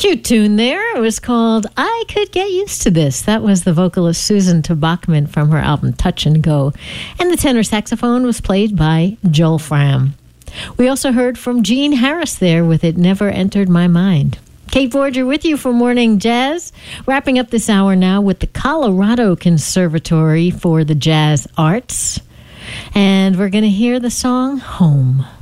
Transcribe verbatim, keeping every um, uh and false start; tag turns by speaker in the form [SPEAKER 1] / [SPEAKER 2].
[SPEAKER 1] Cute tune there. It was called I Could Get Used to This. That was the vocalist Susan Tabachman from her album Touch and Go. And the tenor saxophone was played by Joel Fram. We also heard from Gene Harris there with It Never Entered My Mind. Kate Borger with you for Morning Jazz. Wrapping up this hour now with the Colorado Conservatory for the Jazz Arts. And we're going to hear the song Home.